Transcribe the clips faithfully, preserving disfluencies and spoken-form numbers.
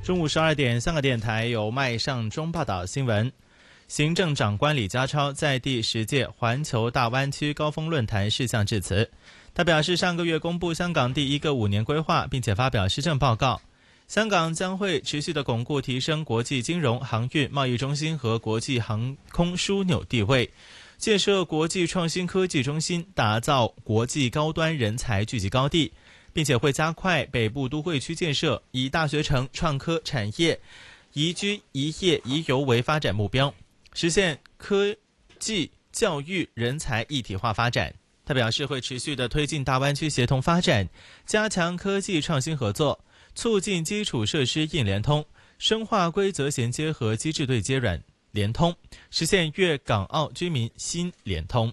中午十二点，香港电台由麦尚中报道新闻。行政长官李家超在第十届环球大湾区高峰论坛事项致辞。他表示，上个月公布香港第一个五年规划，并且发表施政报告。香港将会持续地巩固提升国际金融、航运、贸易中心和国际航空枢纽地位，建设国际创新科技中心，打造国际高端人才聚集高地，并且会加快北部都会区建设，以大学城、创科产业、宜居、宜业、宜游为发展目标，实现科技、教育、人才一体化发展。他表示，会持续地推进大湾区协同发展，加强科技创新合作，促进基础设施硬联通，深化规则衔接和机制对接软联通，实现粤港澳居民新联通。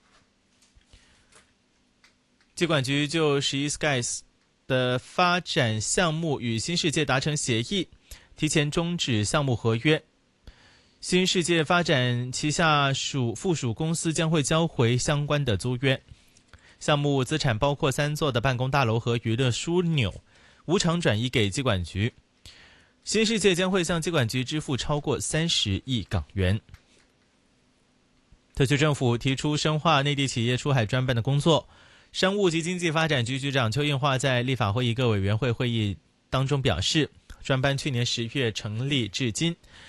机管局就十一 Skies 的发展项目与新世界达成协议，提前终止项目合约。新世界发展旗下属附属公司将会交回相关的租约。项目资产包括三座的办公大楼和娱乐枢纽，无偿转移给机管局。新世界将会向机管局支付超过三十亿港元。特区政府提出深化内地企业出海专办的工作。商务及经济发展局局长邱应华在立法会一个委员会会议当中表示，专班去年十月成立至今，